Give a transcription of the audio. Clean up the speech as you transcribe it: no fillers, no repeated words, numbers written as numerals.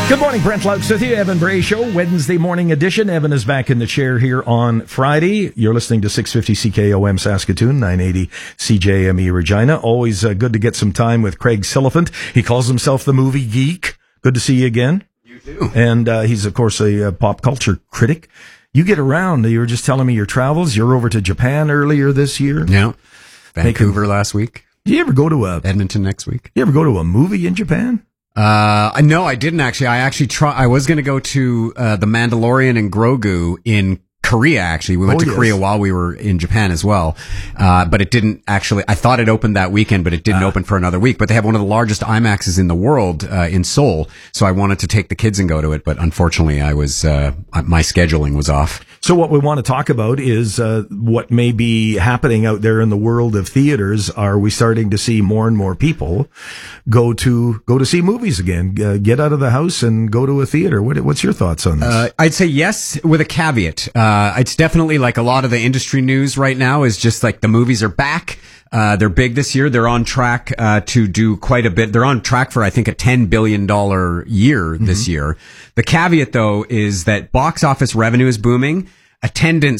Good morning, Brent Laux with you. Evan Bray Show, Wednesday morning edition. Evan is back in the chair here on Friday. You're listening to 650 CKOM Saskatoon, 980 CJME Regina. Always good to get some time with Craig Silliphant. He calls himself the movie geek. Good to see you again. You too. And he's, of course, a pop culture critic. You get around. You were just telling me your travels. You're over to Japan earlier this year. Yeah. Vancouver last week. Did you ever go to Edmonton next week. You ever go to a movie in Japan? No, I didn't actually. I was going to go to The Mandalorian and Grogu in Korea, actually. We went to Korea while we were in Japan as well. But it didn't actually, I thought it opened that weekend, but it didn't open for another week. But they have one of the largest IMAXs in the world, in Seoul. So I wanted to take the kids and go to it. But unfortunately, my scheduling was off. So what we want to talk about is what may be happening out there in the world of theaters. Are we starting to see more and more people go to see movies again? Get out of the house and go to a theater. What's your thoughts on this? I'd say yes, with a caveat. It's definitely like a lot of the industry news right now is just like the movies are back. They're big this year. They're on track to do quite a bit. They're on track for, I think, a $10 billion year this year. The caveat, though, is that box office revenue is booming. Attendance